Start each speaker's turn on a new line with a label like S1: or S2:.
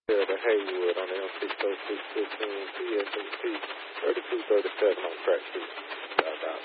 S1: to Haywood on M60615 TSMC 3237 on track 2. Out.